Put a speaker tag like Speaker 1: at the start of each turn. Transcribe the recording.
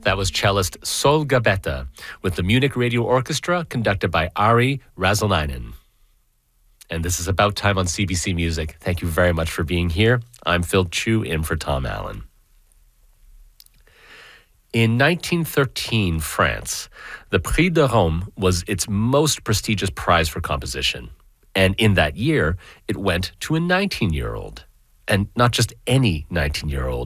Speaker 1: That was cellist Sol Gabetta with the Munich Radio Orchestra conducted by Ari Razelinainen. And this is About Time on CBC Music. Thank you very much for being here. I'm Phil Chu, in for Tom Allen. In 1913, France, the Prix de Rome was its most prestigious prize for composition. And in that year, it went to a 19-year-old. And not just any 19-year-old.